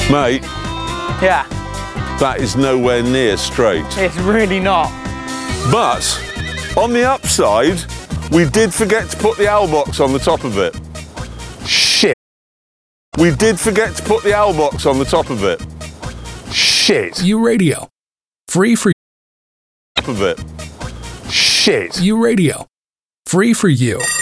Mate, Yeah, that is nowhere near straight. it's really not. But on the upside, we did forget to put the owl box on the top of it. Shit. We did forget to put the owl box on the top of it. Shit. U Radio. Free for Top of it. Shit. U Radio. Free for you.